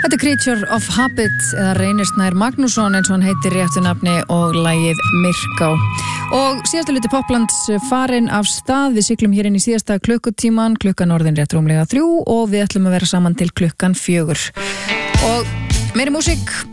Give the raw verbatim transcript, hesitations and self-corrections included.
Þetta er Creature of Habit eða Reynir Snær Magnússon eins og hann heitir réttu nafni og lagið Myrká. Og síðasta hluti Poplands farin af stað. Við siglum hér inn í síðasta klukkutíman, klukkan orðin rétt rúmlega þrjú og við ætlum að vera saman til klukkan fjögur. Og meiri músík